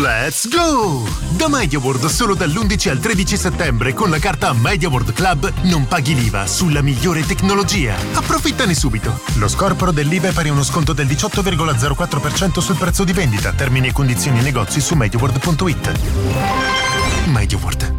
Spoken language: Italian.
Let's go! Da MediaWorld solo dall'11 al 13 settembre con la carta MediaWorld Club non paghi l'IVA sulla migliore tecnologia. Approfittane subito. Lo scorporo dell'IVA è pari a uno sconto del 18,04% sul prezzo di vendita. Termini e condizioni negozi su MediaWorld.it. MediaWorld.